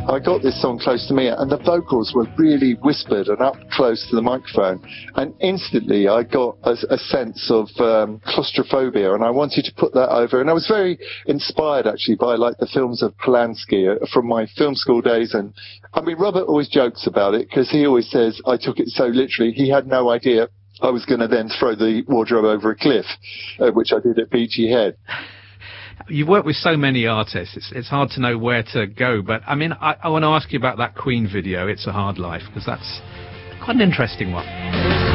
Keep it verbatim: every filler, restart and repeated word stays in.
I got this song close to me, and the vocals were really whispered and up close to the microphone, and instantly I got a, a sense of um, claustrophobia, and I wanted to put that over. And I was very inspired, actually, by like the films of Polanski uh, from my film school days. And I mean, Robert always jokes about it because he always says I took it so literally. He had no idea I was going to then throw the wardrobe over a cliff, uh, which I did at Beachy Head. You've worked with so many artists, it's, it's hard to know where to go. But, I mean, I, I want to ask you about that Queen video, It's a Hard Life, because that's quite an interesting one.